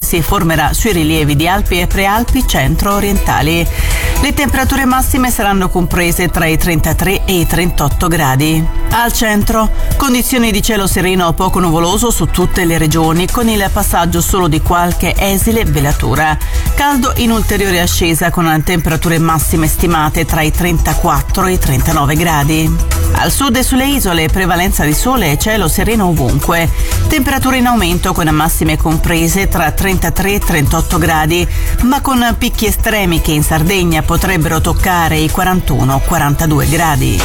si formerà sui rilievi di Alpi e Prealpi centro-orientali. Le temperature massime saranno comprese tra i 33 e i 38 gradi. Al centro, condizioni di cielo sereno o poco nuvoloso su tutte le regioni, con il passaggio solo di qualche esile velatura. Caldo in ulteriore ascesa, con temperature massime stimate tra i 34 e i 39 gradi. Al sud e sulle isole, prevalenza di sole e cielo sereno ovunque. Temperature in aumento, con massime comprese tra 33 e 38 gradi, ma con picchi estremi che in Sardegna potrebbero toccare i 41-42 gradi.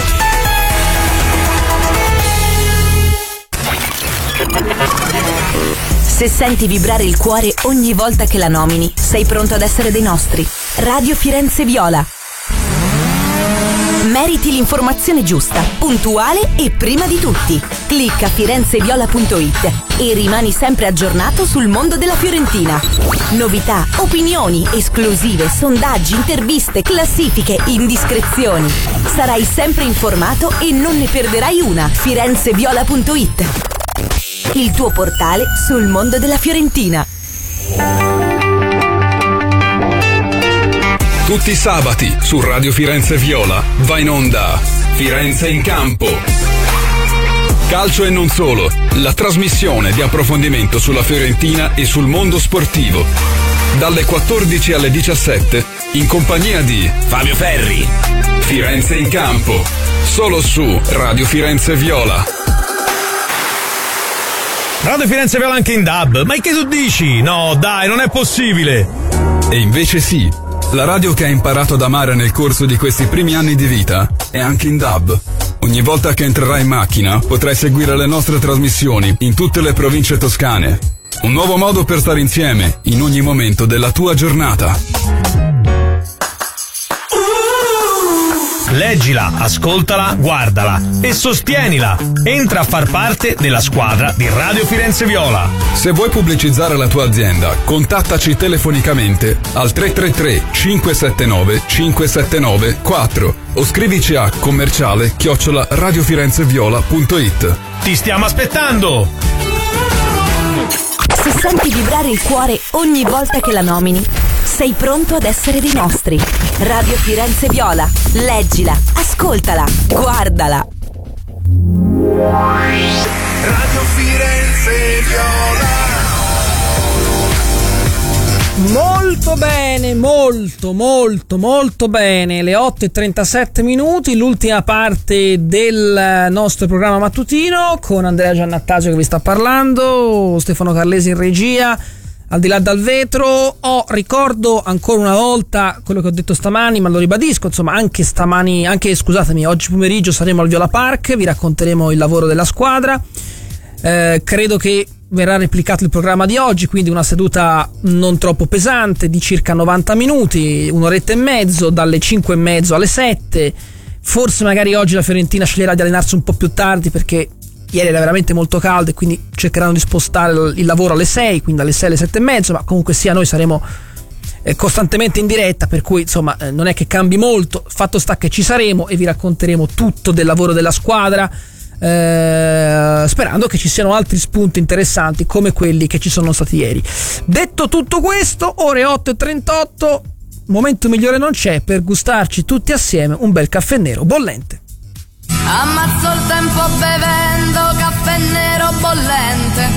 Se senti vibrare il cuore ogni volta che la nomini, sei pronto ad essere dei nostri. Radio Firenze Viola. Meriti l'informazione giusta, puntuale e prima di tutti. Clicca firenzeviola.it e rimani sempre aggiornato sul mondo della Fiorentina. Novità, opinioni, esclusive, sondaggi, interviste, classifiche, indiscrezioni. Sarai sempre informato e non ne perderai una. firenzeviola.it, il tuo portale sul mondo della Fiorentina. Tutti i sabati su Radio Firenze Viola va in onda Firenze in campo. Calcio e non solo, la trasmissione di approfondimento sulla Fiorentina e sul mondo sportivo. Dalle 14 alle 17 in compagnia di Fabio Ferri. Firenze in campo, solo su Radio Firenze Viola. Radio Firenze Viola anche in DAB, ma che tu dici? No dai, non è possibile. E invece sì, la radio che hai imparato ad amare nel corso di questi primi anni di vita è anche in DAB. Ogni volta che entrerai in macchina potrai seguire le nostre trasmissioni in tutte le province toscane. Un nuovo modo per stare insieme in ogni momento della tua giornata. Leggila, ascoltala, guardala e sostienila. Entra a far parte della squadra di Radio Firenze Viola. Se vuoi pubblicizzare la tua azienda, contattaci telefonicamente al 333 579 579 4 o scrivici a commerciale@radiofirenzeviola.it. Ti stiamo aspettando! Se senti vibrare il cuore ogni volta che la nomini, sei pronto ad essere dei nostri. Radio Firenze Viola. Leggila, ascoltala, guardala. Radio Firenze Viola. Molto bene, molto bene. Le 8:37 minuti, l'ultima parte del nostro programma mattutino con Andrea Giannattasio che vi sta parlando, Stefano Carlesi in regia. Al di là dal vetro, ricordo ancora una volta quello che ho detto stamani, ma lo ribadisco, insomma, anche oggi pomeriggio saremo al Viola Park, vi racconteremo il lavoro della squadra. Credo che verrà replicato il programma di oggi, quindi una seduta non troppo pesante di circa 90 minuti, un'oretta e mezzo, dalle 5:30 alle 7. Forse magari oggi la Fiorentina sceglierà di allenarsi un po' più tardi perché ieri era veramente molto caldo e quindi cercheranno di spostare il lavoro alle 6, quindi alle 6 alle 7:30, ma comunque sia noi saremo costantemente in diretta, per cui insomma non è che cambi molto. Fatto sta che ci saremo e vi racconteremo tutto del lavoro della squadra, sperando che ci siano altri spunti interessanti come quelli che ci sono stati ieri. Detto tutto questo, ore 8:38, momento migliore non c'è per gustarci tutti assieme un bel caffè nero bollente. Ammazzo il tempo bevendo caffè nero bollente.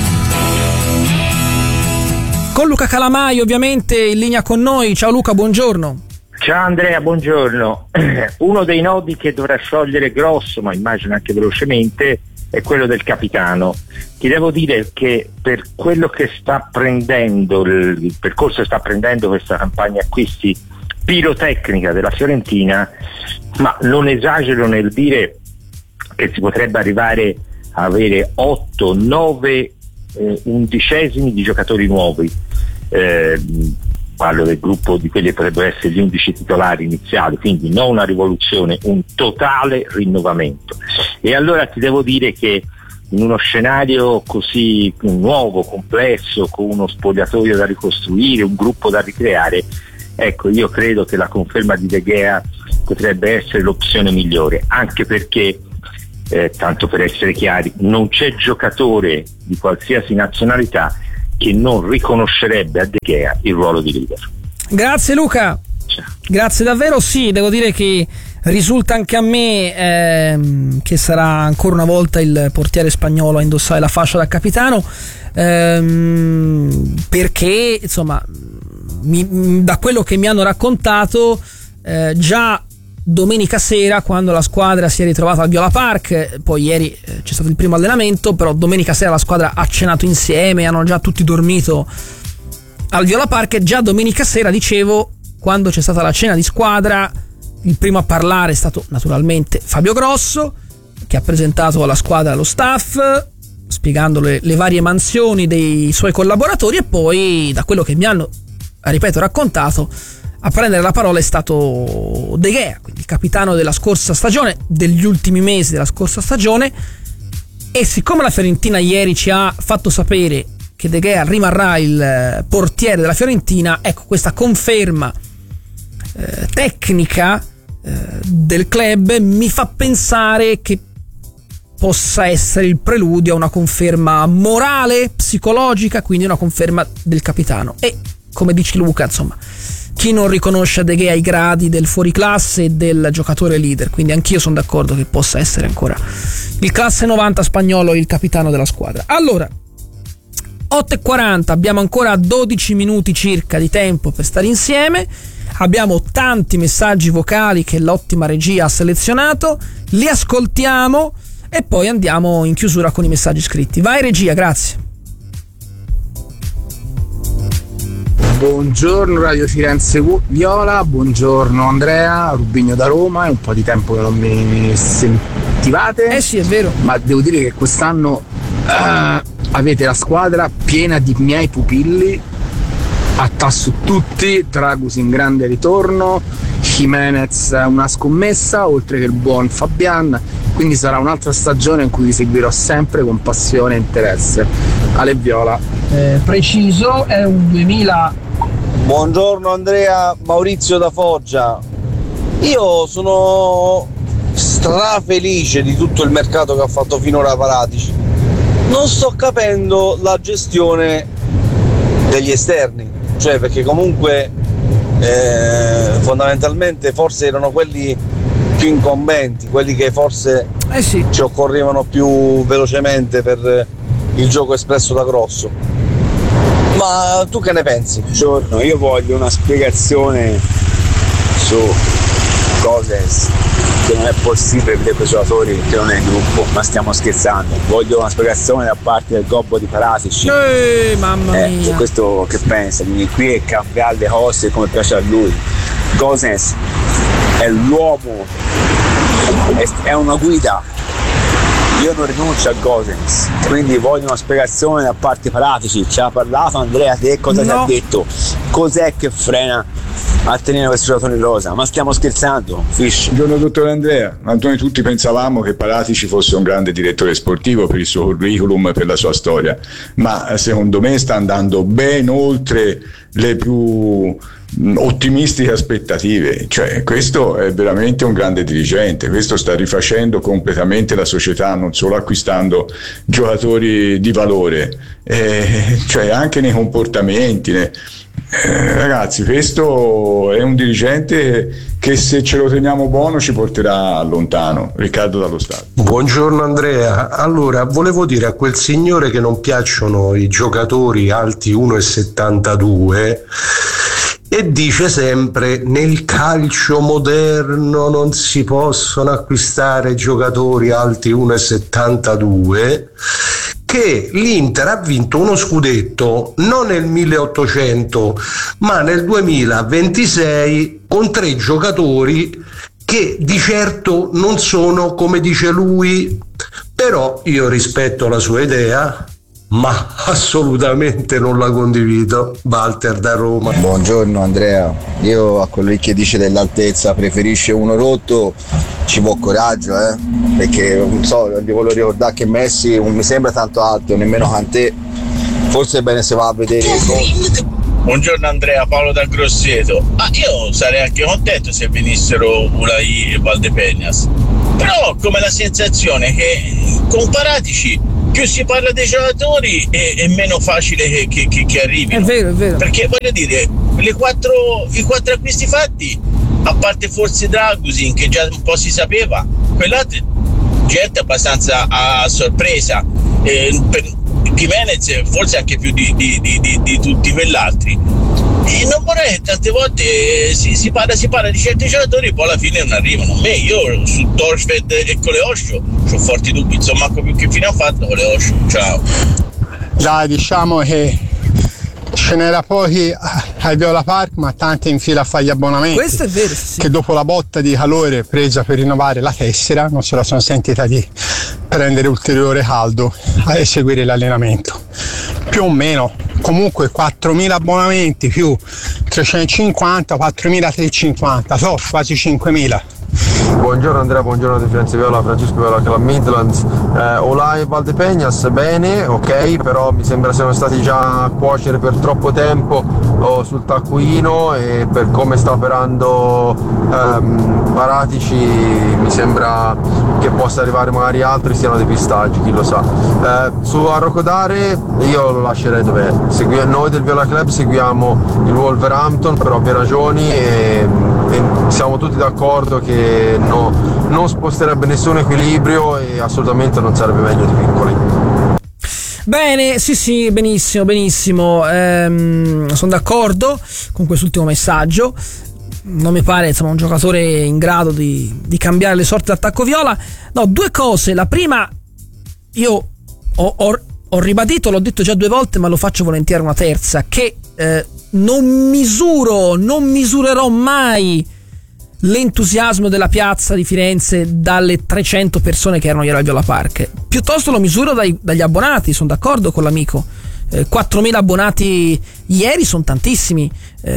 Con Luca Calamai ovviamente in linea con noi. Ciao Luca, buongiorno. Ciao Andrea, buongiorno. Uno dei nodi che dovrà sciogliere grosso, ma immagino anche velocemente, è quello del capitano. Ti devo dire che per quello che sta prendendo, il percorso che sta prendendo questa campagna acquisti pirotecnica della Fiorentina, ma non esagero nel dire che si potrebbe arrivare a avere 8, 9 undicesimi di giocatori nuovi. Parlo del gruppo di quelli che potrebbero essere gli 11 titolari iniziali, quindi non una rivoluzione, un totale rinnovamento. E allora ti devo dire che in uno scenario così nuovo, complesso, con uno spogliatoio da ricostruire, un gruppo da ricreare, ecco, io credo che la conferma di De Gea potrebbe essere l'opzione migliore, anche perché tanto per essere chiari, non c'è giocatore di qualsiasi nazionalità che non riconoscerebbe a De Gea il ruolo di leader. Grazie Luca, grazie davvero. Sì, devo dire che risulta anche a me che sarà ancora una volta il portiere spagnolo a indossare la fascia da capitano, perché insomma da quello che mi hanno raccontato già domenica sera, quando la squadra si è ritrovata al Viola Park, poi ieri c'è stato il primo allenamento, però domenica sera la squadra ha cenato insieme, hanno già tutti dormito al Viola Park. Già domenica sera, dicevo, quando c'è stata la cena di squadra, il primo a parlare è stato naturalmente Fabio Grosso, che ha presentato alla squadra lo staff, spiegando le varie mansioni dei suoi collaboratori, e poi, da quello che mi hanno, ripeto, raccontato, a prendere la parola è stato De Gea, quindi il capitano della scorsa stagione, degli ultimi mesi della scorsa stagione. E siccome la Fiorentina ieri ci ha fatto sapere che De Gea rimarrà il portiere della Fiorentina, ecco, questa conferma tecnica del club mi fa pensare che possa essere il preludio a una conferma morale, psicologica, quindi una conferma del capitano. E come dice Luca, insomma, chi non riconosce a De Gea i gradi del fuoriclasse e del giocatore leader, quindi anch'io sono d'accordo che possa essere ancora il classe 90 spagnolo il capitano della squadra. Allora, 8:40, abbiamo ancora 12 minuti circa di tempo per stare insieme. Abbiamo tanti messaggi vocali che l'ottima regia ha selezionato, li ascoltiamo e poi andiamo in chiusura con i messaggi scritti. Vai regia, grazie. Buongiorno Radio Firenze Viola, buongiorno Andrea, Rubigno da Roma, è un po' di tempo che non mi sentivate. Eh sì, è vero. Ma devo dire che quest'anno avete la squadra piena di miei pupilli, a tasso tutti, Dragus in grande ritorno, Jimenez una scommessa, oltre che il buon Fabian, quindi sarà un'altra stagione in cui vi seguirò sempre con passione e interesse. Ale Viola. Preciso, è un 2000. Buongiorno Andrea, Maurizio da Foggia. Io sono strafelice di tutto il mercato che ha fatto finora Paratici. Non sto capendo la gestione degli esterni, cioè, perché comunque fondamentalmente forse erano quelli più incombenti, quelli che forse sì, ci occorrevano più velocemente per il gioco espresso da Grosso. Ma tu che ne pensi? Buongiorno, io voglio una spiegazione su Gosens, che non è possibile vedere quei giocatori che non è in gruppo, ma stiamo scherzando. Voglio una spiegazione da parte del gobbo di Paratici. Mamma mia. Su questo che pensa, quindi qui è cambiare le cose come piace a lui. Gosens è l'uomo, è una guida. Io non rinuncio a Gosens, quindi voglio una spiegazione da parte Paratici. Ci ha parlato Andrea, te cosa ti ha detto? Cos'è che frena a tenere questo giocatore in rosa? Ma stiamo scherzando, Fish? Buongiorno dottore Andrea. Noi tutti pensavamo che Paratici fosse un grande direttore sportivo per il suo curriculum e per la sua storia, ma secondo me sta andando ben oltre le più ottimistiche aspettative. Cioè, questo è veramente un grande dirigente, questo sta rifacendo completamente la società, non solo acquistando giocatori di valore, cioè anche nei comportamenti, ragazzi, questo è un dirigente che, se ce lo teniamo buono, ci porterà lontano. Riccardo dallo Stato. Buongiorno Andrea. Allora, volevo dire a quel signore che non piacciono i giocatori alti 1,72 e dice sempre nel calcio moderno non si possono acquistare giocatori alti 1,72, che l'Inter ha vinto uno scudetto non nel 1800 ma nel 2026 con 3 giocatori che di certo non sono come dice lui, però io rispetto la sua idea, ma assolutamente non la condivido. Walter da Roma. Buongiorno Andrea, io a quello che dice dell'altezza preferisce uno rotto, ci vuole coraggio, perché non so, vi voglio ricordare che Messi non mi sembra tanto alto, nemmeno Kanté, forse è bene se va a vedere. Buongiorno Andrea, Paolo da Grosseto. Io sarei anche contento se venissero Ulai e Valdepeñas, però ho come la sensazione che con Paratici più si parla dei giocatori è meno facile che arrivino. È vero. Perché voglio dire, i quattro acquisti fatti, a parte forse Dragusin che già un po' si sapeva, quell'altro gente abbastanza a sorpresa, per Gimenez forse anche più di tutti quell'altri. E non vorrei che tante volte si parla di certi giocatori e poi alla fine non arrivano. Io su Torshved e Coleoscio ho forti dubbi, insomma, anche più che fine ha fatto Coleoscio. Ciao. Dai, diciamo che ce n'era pochi al Viola Park, ma tanti in fila a fare gli abbonamenti. Questo è vero, sì. Che dopo la botta di calore presa per rinnovare la tessera non se la sono sentita di prendere ulteriore caldo a eseguire l'allenamento. Più o meno, comunque 4.000 abbonamenti più 350, 4.350, quasi 5.000. Buongiorno Andrea, buongiorno di Firenze Viola, Francesco Viola Club Midlands. Olai e Valdepeñas, bene, ok, però mi sembra siano stati già a cuocere per troppo tempo sul taccuino, e per come sta operando Paratici mi sembra che possa arrivare magari altri, siano dei pistaggi, chi lo sa. Su Arrocodare io lo lascerei dov'è. Noi del Viola Club seguiamo il Wolverhampton per ovvie ragioni e siamo tutti d'accordo che non sposterebbe nessun equilibrio e assolutamente non sarebbe meglio di piccoli. Bene, sì, benissimo. Sono d'accordo con quest'ultimo messaggio. Non mi pare, insomma, un giocatore in grado di cambiare le sorti d'attacco viola. No, due cose. La prima, io ho ribadito, l'ho detto già 2 volte, ma lo faccio volentieri una terza, che non misurerò mai l'entusiasmo della piazza di Firenze dalle 300 persone che erano ieri al Viola Park. Piuttosto lo misuro dagli abbonati, sono d'accordo con l'amico. 4.000 abbonati ieri sono tantissimi,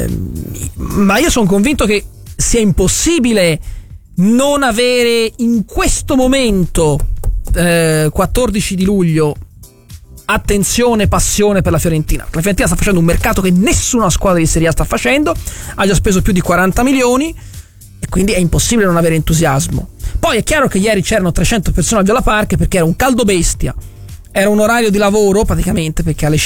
ma io sono convinto che sia impossibile non avere in questo momento 14 di luglio attenzione, passione per la Fiorentina. La Fiorentina sta facendo un mercato che nessuna squadra di Serie A sta facendo, ha già speso più di 40 milioni e quindi è impossibile non avere entusiasmo. Poi è chiaro che ieri c'erano 300 persone al Viola Park perché era un caldo bestia, era un orario di lavoro praticamente, perché alle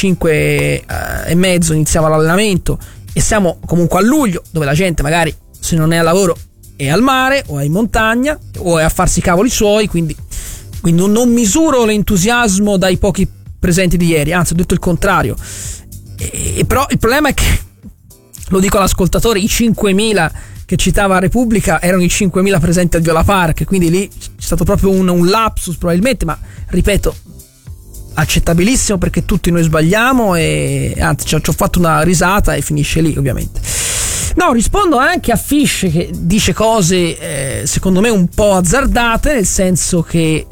5:30 iniziava l'allenamento e siamo comunque a luglio, dove la gente magari, se non è al lavoro, è al mare o è in montagna o è a farsi i cavoli suoi, quindi non misuro l'entusiasmo dai pochi presenti di ieri, anzi ho detto il contrario. Però il problema è che, lo dico all'ascoltatore, i 5.000 che citava Repubblica erano i 5.000 presenti al Viola Park, quindi lì c'è stato proprio un lapsus probabilmente, ma ripeto, accettabilissimo perché tutti noi sbagliamo, e anzi ci ho fatto una risata e finisce lì ovviamente. No, rispondo anche a Fish che dice cose secondo me un po' azzardate, nel senso che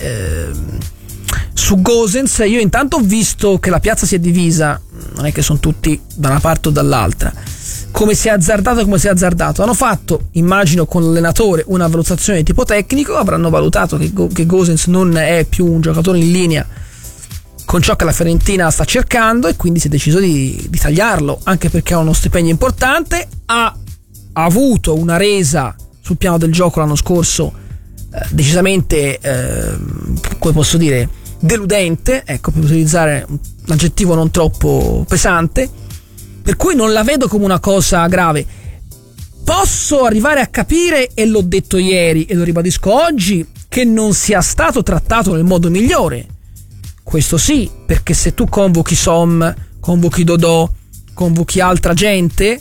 su Gosens io intanto ho visto che la piazza si è divisa, non è che sono tutti da una parte o dall'altra. Come si è azzardato, hanno fatto, immagino con l'allenatore, una valutazione di tipo tecnico, avranno valutato che Gosens non è più un giocatore in linea con ciò che la Fiorentina sta cercando, e quindi si è deciso di tagliarlo, anche perché ha uno stipendio importante, ha avuto una resa sul piano del gioco l'anno scorso decisamente come posso dire, deludente, ecco, per utilizzare un aggettivo non troppo pesante, per cui non la vedo come una cosa grave. Posso arrivare a capire, e l'ho detto ieri e lo ribadisco oggi, che non sia stato trattato nel modo migliore. Questo sì, perché se tu convochi Som, convochi Dodò, convochi altra gente,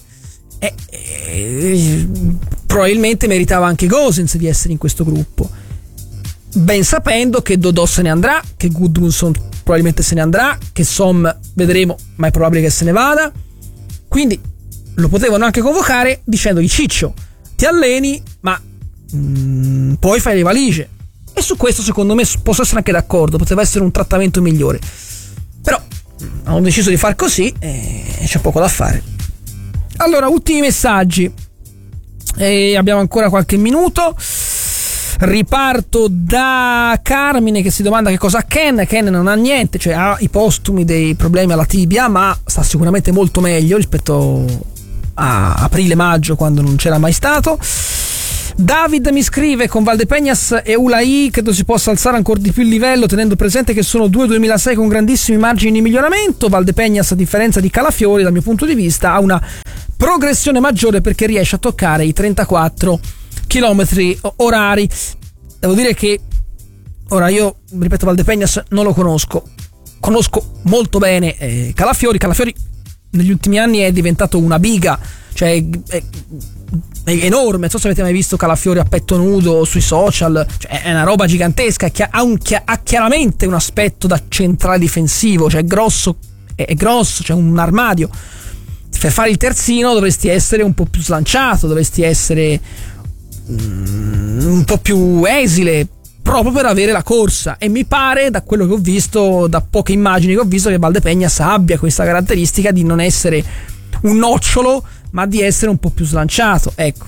probabilmente meritava anche Gosens di essere in questo gruppo, ben sapendo che Dodò se ne andrà, che Gudmundsson probabilmente se ne andrà, che Som vedremo, ma è probabile che se ne vada. Quindi lo potevano anche convocare dicendogli: Ciccio, ti alleni, ma poi fai le valigie. E su questo secondo me posso essere anche d'accordo, poteva essere un trattamento migliore, però hanno deciso di far così e c'è poco da fare. Allora, ultimi messaggi, e abbiamo ancora qualche minuto. Riparto da Carmine che si domanda che cosa ha Ken. Ken non ha niente, cioè ha i postumi dei problemi alla tibia, ma sta sicuramente molto meglio rispetto a aprile-maggio, quando non c'era mai stato. David mi scrive: con Valdepeñas e Ulai credo si possa alzare ancora di più il livello, tenendo presente che sono 2006 con grandissimi margini di miglioramento. Valdepeñas, a differenza di Calafiori, dal mio punto di vista ha una progressione maggiore perché riesce a toccare i 34 km orari. Devo dire che ora io, ripeto, Valdepeñas non lo conosco molto bene Calafiori negli ultimi anni è diventato una biga, cioè è enorme. Non so se avete mai visto Calafiori a petto nudo sui social, cioè è una roba gigantesca, ha chiaramente un aspetto da centrale difensivo, cioè è grosso, c'è un armadio. Per fare il terzino dovresti essere un po' più slanciato, dovresti essere un po' più esile, proprio per avere la corsa, e mi pare, da quello che ho visto, da poche immagini che ho visto, che Valdepeñas abbia questa caratteristica di non essere un nocciolo, ma di essere un po' più slanciato, ecco.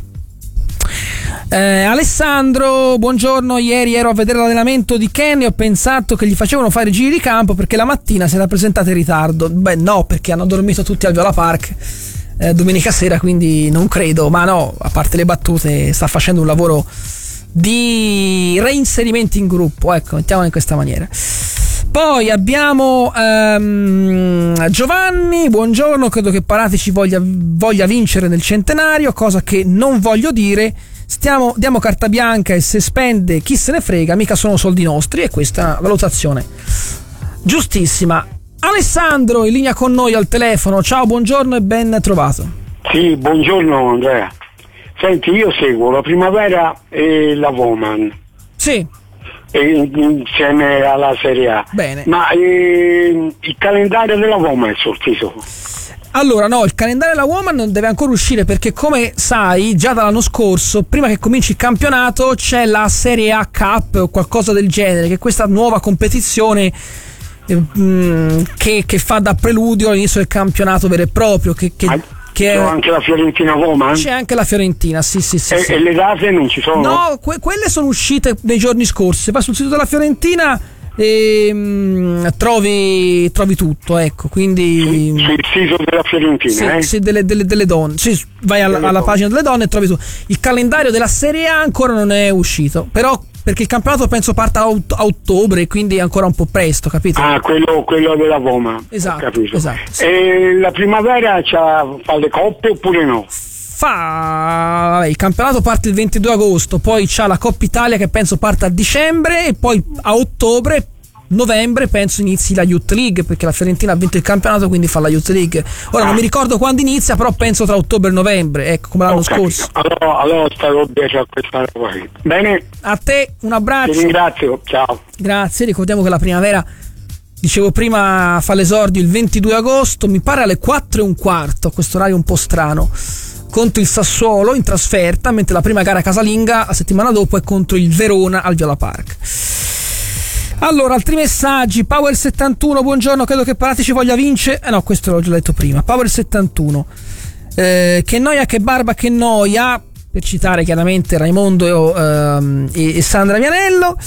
Alessandro, buongiorno, ieri ero a vedere l'allenamento di Ken e ho pensato che gli facevano fare giri di campo perché la mattina si era presentata in ritardo. Beh no, perché hanno dormito tutti al Viola Park domenica sera, quindi non credo, ma no, a parte le battute, sta facendo un lavoro di reinserimento in gruppo, ecco, mettiamola in questa maniera. Poi abbiamo Giovanni, buongiorno, credo che Paratici voglia vincere nel centenario, cosa che non voglio dire. Diamo carta bianca e se spende chi se ne frega, mica sono soldi nostri, e questa è una valutazione giustissima. Alessandro in linea con noi al telefono, ciao, buongiorno e ben trovato. Sì, buongiorno Andrea. Senti, io seguo la Primavera e la Woman. Sì. Insieme alla Serie A. Bene. Ma il calendario della Woman è sortito? Allora no, il calendario della Woman non deve ancora uscire perché, come sai, già dall'anno scorso, prima che cominci il campionato, c'è la Serie A Cup o qualcosa del genere, che è questa nuova competizione che fa da preludio all'inizio del campionato vero e proprio, c'è anche la Fiorentina Roma? C'è anche la Fiorentina, sì. E le date non ci sono? No, quelle sono uscite nei giorni scorsi. Se vai sul sito della Fiorentina trovi tutto, ecco, quindi sul sito della Fiorentina, sì, delle donne, sì, vai alla pagina delle donne e trovi tutto. Il calendario della Serie A ancora non è uscito, però perché il campionato penso parta a ottobre, quindi è ancora un po' presto, capito? Ah, quello della Roma. Esatto. Sì. E la Primavera fa le coppe oppure no? Il campionato parte il 22 agosto, poi c'ha la Coppa Italia che penso parta a dicembre, e poi a ottobre, novembre penso inizi la Youth League, perché la Fiorentina ha vinto il campionato, quindi fa la Youth League. Ora non mi ricordo quando inizia, però penso tra ottobre e novembre, ecco, come l'anno scorso. Allora starò dietro a questa roba. Bene, a te un abbraccio, ti ringrazio, ciao. Grazie. Ricordiamo che la Primavera, dicevo prima, fa l'esordio il 22 agosto, mi pare alle 4:15, questo orario un po' strano, contro il Sassuolo in trasferta, mentre la prima gara casalinga la settimana dopo è contro il Verona al Viola Park. Allora, altri messaggi. Power 71, buongiorno, credo che Paratici voglia vincere. No, questo l'ho già detto prima. Power 71, che noia, che barba, che noia, per citare chiaramente Raimondo e Sandra Vianello.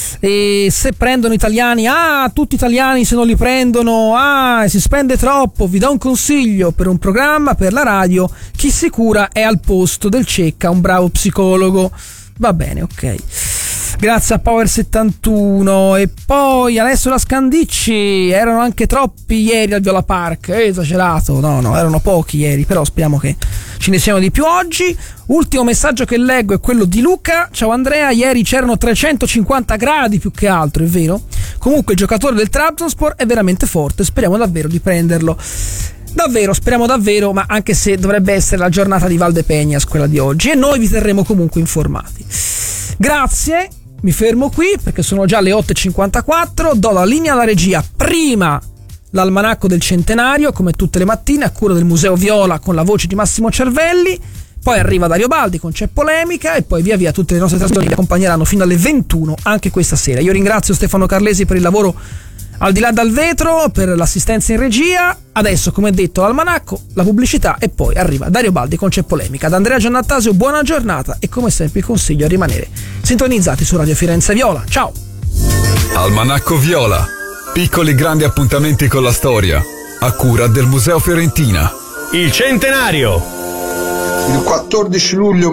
E se prendono italiani, tutti italiani, se non li prendono, si spende troppo. Vi do un consiglio per un programma per la radio: chi si cura è al posto del Cecca, un bravo psicologo. Va bene, ok. Grazie a Power 71. E poi Alessio Lascandicci, erano anche troppi ieri al Viola Park, esagerato. No, erano pochi ieri, però speriamo che ce ne siano di più oggi. Ultimo messaggio che leggo è quello di Luca. Ciao Andrea, ieri c'erano 350 gradi più che altro, è vero? Comunque il giocatore del Trabzonspor è veramente forte, speriamo davvero di prenderlo. Speriamo davvero, ma anche se dovrebbe essere la giornata di Valdepeñas quella di oggi, e noi vi terremo comunque informati. Grazie, mi fermo qui perché sono già le 8:54, do la linea alla regia. Prima l'almanacco del centenario, come tutte le mattine, a cura del Museo Viola con la voce di Massimo Cervelli, poi arriva Dario Baldi con C'è Polemica, e poi via via tutte le nostre trasmissioni vi accompagneranno fino alle 21 anche questa sera. Io ringrazio Stefano Carlesi per il lavoro al di là dal vetro, per l'assistenza in regia. Adesso, come detto, l'almanacco, la pubblicità, e poi arriva Dario Baldi con C'è Polemica. Da Andrea Giannattasio buona giornata, e come sempre il consiglio è rimanere sintonizzati su Radio Firenze Viola. Ciao. Almanacco Viola, piccoli grandi appuntamenti con la storia, a cura del Museo Fiorentina. Il centenario. Il 14 luglio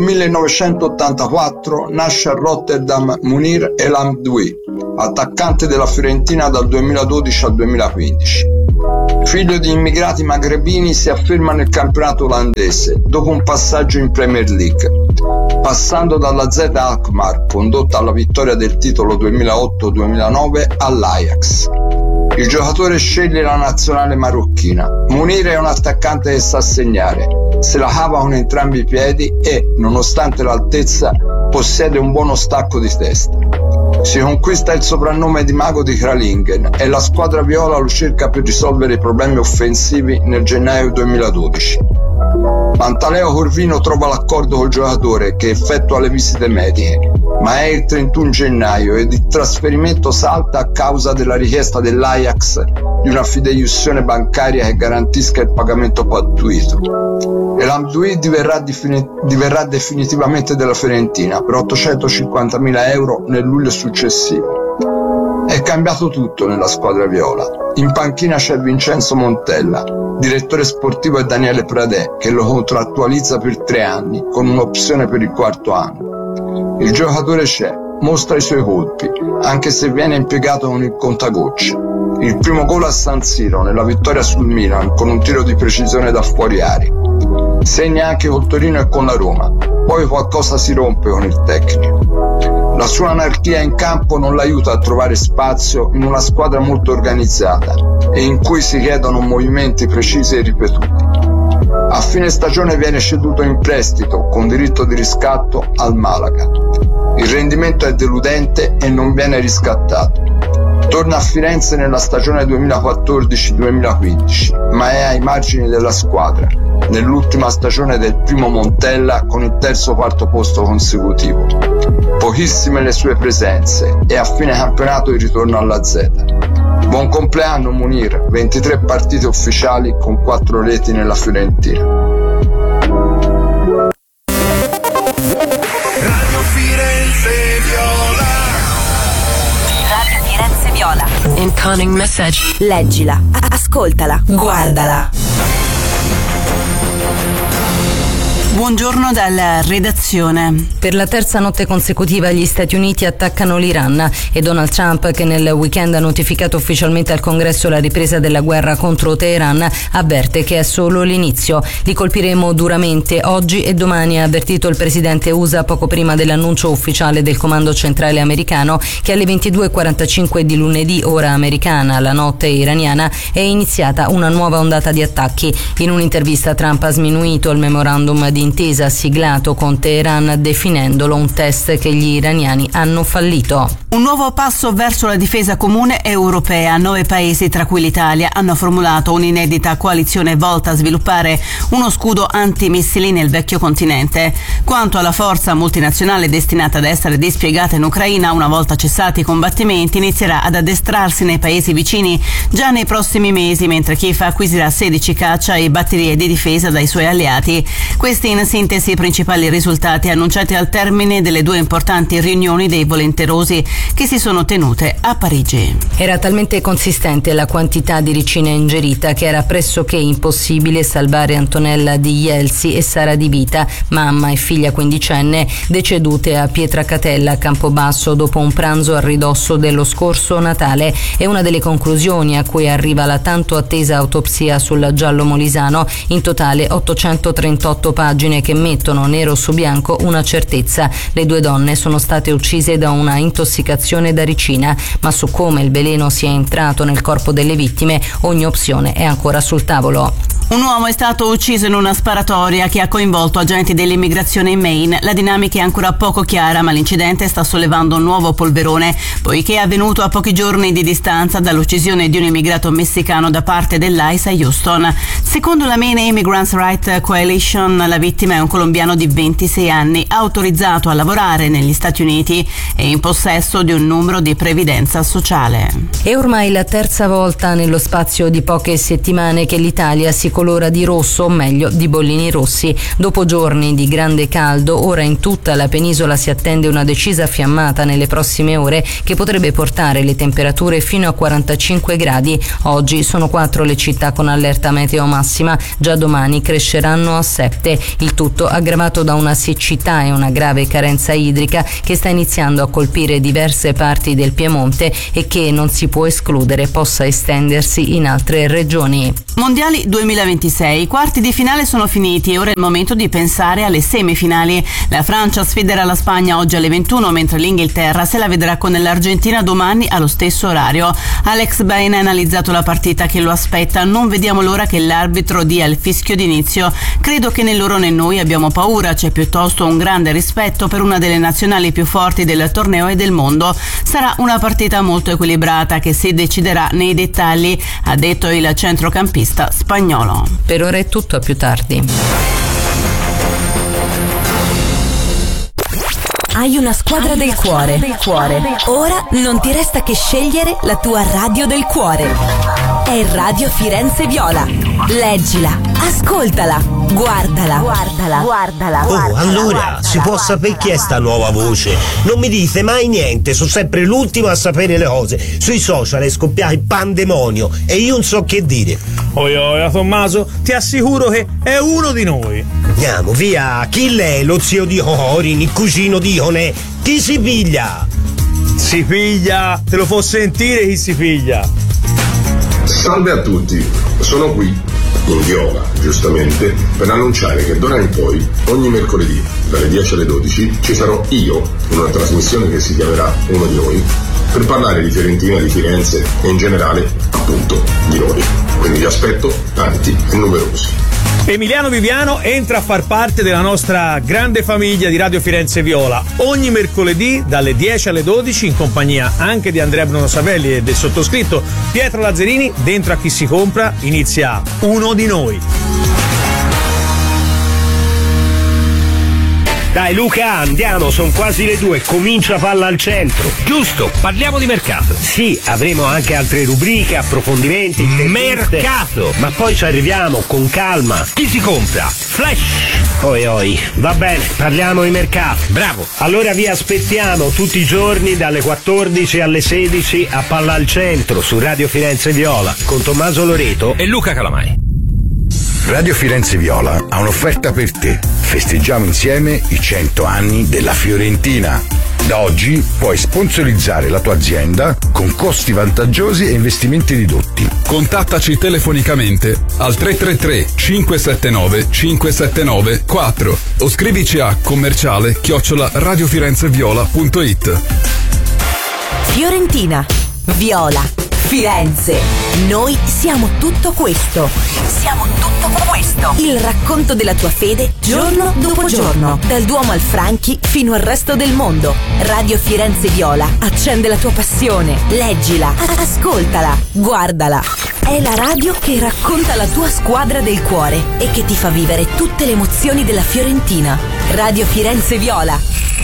1984 nasce a Rotterdam Munir El Amdoui, attaccante della Fiorentina dal 2012 al 2015. Figlio di immigrati magrebini, si afferma nel campionato olandese dopo un passaggio in Premier League, passando dalla Z Alkmaar, condotta alla vittoria del titolo 2008-2009, all'Ajax. Il giocatore sceglie la nazionale marocchina. Munir è un attaccante che sa segnare, se la cava con entrambi i piedi e, nonostante l'altezza, possiede un buono stacco di testa. Si conquista il soprannome di mago di Kralingen e la squadra viola lo cerca per risolvere i problemi offensivi nel gennaio 2012. Pantaleo Corvino trova l'accordo col giocatore che effettua le visite mediche, ma è il 31 gennaio ed il trasferimento salta a causa della richiesta dell'Ajax di una fideiussione bancaria che garantisca il pagamento pattuito. El Amdoui diverrà definitivamente della Fiorentina per 850.000 euro nel luglio successivo. È cambiato tutto nella squadra viola. In panchina c'è Vincenzo Montella, direttore sportivo è Daniele Pradè, che lo contrattualizza per 3 anni con un'opzione per il 4º anno. Il giocatore c'è, mostra i suoi colpi, anche se viene impiegato con il contagocce. Il primo gol a San Siro nella vittoria sul Milan con un tiro di precisione da fuori area. Segna anche col Torino e con la Roma, poi qualcosa si rompe con il tecnico. La sua anarchia in campo non l'aiuta a trovare spazio in una squadra molto organizzata e in cui si chiedono movimenti precisi e ripetuti. A fine stagione viene ceduto in prestito con diritto di riscatto al Malaga. Il rendimento è deludente e non viene riscattato. Torna a Firenze nella stagione 2014-2015, ma è ai margini della squadra, nell'ultima stagione del primo Montella con il 3º o 4º posto consecutivo. Pochissime le sue presenze e a fine campionato il ritorno alla Z. Buon compleanno Munir, 23 partite ufficiali con 4 reti nella Fiorentina. Radio Firenze Viola. Radio Firenze Viola. Incoming message. Leggila, ascoltala, guardala. Buongiorno dalla redazione. Per la terza notte consecutiva gli Stati Uniti attaccano l'Iran e Donald Trump, che nel weekend ha notificato ufficialmente al Congresso la ripresa della guerra contro Teheran, avverte che è solo l'inizio. Li colpiremo duramente oggi e domani, ha avvertito il presidente USA poco prima dell'annuncio ufficiale del comando centrale americano che alle 22:45 di lunedì, ora americana, la notte iraniana, è iniziata una nuova ondata di attacchi. In un'intervista Trump ha sminuito il memorandum di intesa siglato con Teheran, definendolo un test che gli iraniani hanno fallito. Un nuovo passo verso la difesa comune europea. 9 paesi, tra cui l'Italia, hanno formulato un'inedita coalizione volta a sviluppare uno scudo antimissili nel vecchio continente. Quanto alla forza multinazionale destinata ad essere dispiegata in Ucraina, una volta cessati i combattimenti, inizierà ad addestrarsi nei paesi vicini già nei prossimi mesi, mentre Kiev acquisirà 16 caccia e batterie di difesa dai suoi alleati. Questi in sintesi i principali risultati annunciati al termine delle 2 importanti riunioni dei volenterosi che si sono tenute a Parigi. Era talmente consistente la quantità di ricina ingerita che era pressoché impossibile salvare Antonella di Ielsi e Sara Di Vita, mamma e figlia quindicenne, decedute a Pietracatella, a Campobasso, dopo un pranzo a ridosso dello scorso Natale. È una delle conclusioni a cui arriva la tanto attesa autopsia sul giallo molisano, in totale 838 pagine che mettono nero su bianco una certezza: le 2 donne sono state uccise da una intossicazione da ricina, ma su come il veleno sia entrato nel corpo delle vittime ogni opzione è ancora sul tavolo. Un uomo è stato ucciso in una sparatoria che ha coinvolto agenti dell'immigrazione in Maine. La dinamica è ancora poco chiara, ma l'incidente sta sollevando un nuovo polverone, poiché è avvenuto a pochi giorni di distanza dall'uccisione di un immigrato messicano da parte dell'ICE a Houston. Secondo la Maine Immigrants Rights Coalition, la vittima è un colombiano di 26 anni, autorizzato a lavorare negli Stati Uniti e in possesso di un numero di previdenza sociale. È ormai la terza volta nello spazio di poche settimane che l'Italia si colora di rosso, o meglio di bollini rossi. Dopo giorni di grande caldo, ora in tutta la penisola si attende una decisa fiammata nelle prossime ore che potrebbe portare le temperature fino a 45 gradi. Oggi sono 4 le città con allerta meteo massima, già domani cresceranno a 7. Il tutto aggravato da una siccità e una grave carenza idrica che sta iniziando a colpire diverse parti del Piemonte e che non si può escludere possa estendersi in altre regioni. Mondiali 2026, i quarti di finale sono finiti e ora è il momento di pensare alle semifinali. La Francia sfiderà la Spagna oggi alle 21, mentre l'Inghilterra se la vedrà con l'Argentina domani allo stesso orario. Alex Bain ha analizzato la partita che lo aspetta: non vediamo l'ora che l'arbitro dia il fischio d'inizio. Credo che né loro né noi abbiamo paura, c'è piuttosto un grande rispetto per una delle nazionali più forti del torneo e del mondo. Sarà una partita molto equilibrata che si deciderà nei dettagli, ha detto il centrocampista spagnolo. Per ora è tutto, a più tardi. Hai una squadra del cuore. Ora non ti resta che scegliere la tua radio del cuore. È Radio Firenze Viola. Leggila, ascoltala, guardala. Oh, allora, si può sapere chi è sta nuova voce? Non mi dite mai niente, sono sempre l'ultimo a sapere le cose. Sui social è scoppiato il pandemonio e io non so che dire. Oi, Tommaso, ti assicuro che è uno di noi. Andiamo, via, chi lei? Lo zio di Corin, il cugino di Ionè? Chi si piglia? Si piglia, te lo può sentire chi si piglia. Salve a tutti, sono qui, in Viola, giustamente, per annunciare che d'ora in poi, ogni mercoledì, dalle 10 alle 12, ci sarò io, in una trasmissione che si chiamerà Uno di Noi, per parlare di Fiorentina, di Firenze e in generale, appunto, di noi. Quindi vi aspetto tanti e numerosi. Emiliano Viviano entra a far parte della nostra grande famiglia di Radio Firenze Viola ogni mercoledì dalle 10 alle 12 in compagnia anche di Andrea Bruno Savelli e del sottoscritto Pietro Lazzarini. Dentro a Chi si compra inizia Uno di Noi. Dai Luca, andiamo, sono quasi le 2, comincia Palla al Centro. Giusto, parliamo di mercato. Sì, avremo anche altre rubriche, approfondimenti. Mercato! Ma poi ci arriviamo, con calma. Chi si compra? Flash! Oi, va bene, parliamo di mercato. Bravo! Allora vi aspettiamo tutti i giorni dalle 14 alle 16 a Palla al Centro su Radio Firenze Viola con Tommaso Loreto e Luca Calamai. Radio Firenze Viola ha un'offerta per te. Festeggiamo insieme i 100 anni della Fiorentina. Da oggi puoi sponsorizzare la tua azienda con costi vantaggiosi e investimenti ridotti. Contattaci telefonicamente al 333 579 579 4 o scrivici a commerciale@radiofirenzeviola.it. Fiorentina, Viola, Firenze. Noi siamo tutto questo. Il racconto della tua fede giorno dopo giorno. Dal Duomo al Franchi fino al resto del mondo. Radio Firenze Viola accende la tua passione. Leggila, ascoltala, guardala. È la radio che racconta la tua squadra del cuore e che ti fa vivere tutte le emozioni della Fiorentina. Radio Firenze Viola.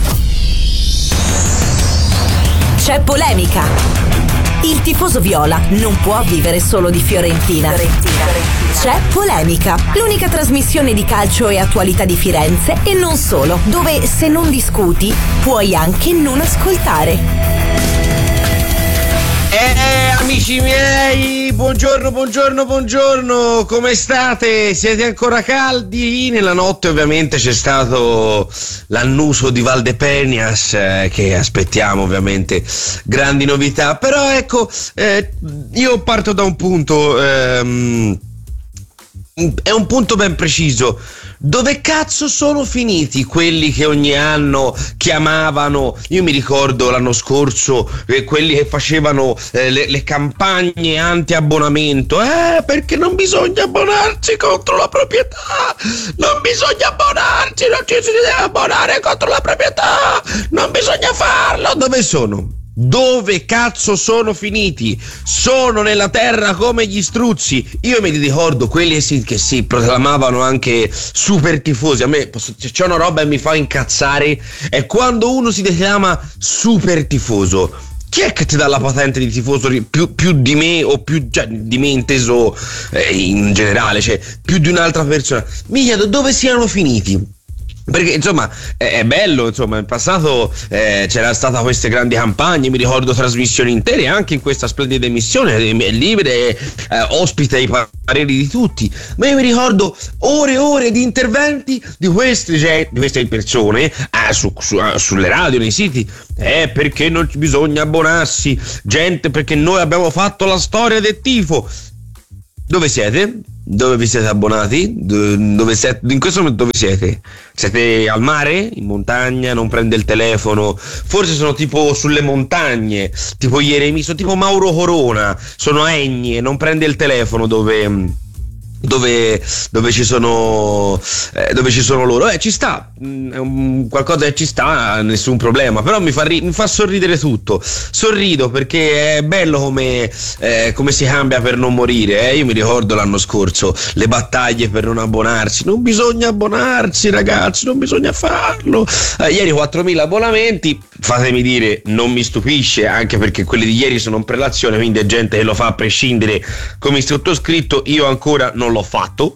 C'è polemica. Il tifoso viola non può vivere solo di Fiorentina. C'è polemica, l'unica trasmissione di calcio e attualità di Firenze e non solo, dove se non discuti puoi anche non ascoltare. Amici miei, buongiorno, come state? Siete ancora caldi? Nella notte ovviamente c'è stato l'annuso di Valdepeñas che aspettiamo ovviamente grandi novità, però ecco, io parto da un punto, è un punto ben preciso. Dove cazzo sono finiti quelli che ogni anno chiamavano? Io mi ricordo l'anno scorso quelli che facevano le campagne anti-abbonamento, perché non bisogna abbonarsi contro la proprietà, non bisogna abbonarsi, non ci si deve abbonare contro la proprietà, non bisogna farlo. Dove sono? Dove cazzo sono finiti? Sono nella terra come gli struzzi. Io mi ricordo quelli che si proclamavano anche super tifosi. A me c'è una roba che mi fa incazzare, è quando uno si declama super tifoso. chi è che ti dà la patente di tifoso più di me, o più, cioè, di me inteso in generale, cioè più di un'altra persona? Mi chiedo dove siano finiti. Perché insomma è bello, insomma in passato c'era stata queste grandi campagne, mi ricordo trasmissioni intere anche in questa splendida emissione libere, ospita i pareri di tutti, ma io mi ricordo ore e ore di interventi di queste persone sulle radio, nei siti, perché non bisogna abbonarsi, gente, perché noi abbiamo fatto la storia del tifo. Dove siete? Dove vi siete abbonati? Dove siete? In questo momento dove siete? Siete al mare? In montagna? Non prende il telefono? Forse sono tipo sulle montagne, tipo Jeremy, sono tipo Mauro Corona, sono a Egne, non prende il telefono dove ci sono loro, ci sta, qualcosa che ci sta, nessun problema, però mi fa sorridere tutto. Sorrido perché è bello come si cambia per non morire. Io mi ricordo l'anno scorso le battaglie per non abbonarsi. Non bisogna abbonarsi, ragazzi, non bisogna farlo. Ieri 4.000 abbonamenti, fatemi dire, non mi stupisce, anche perché quelli di ieri sono in prelazione, quindi è gente che lo fa a prescindere, come sottoscritto. Io ancora non l'ho fatto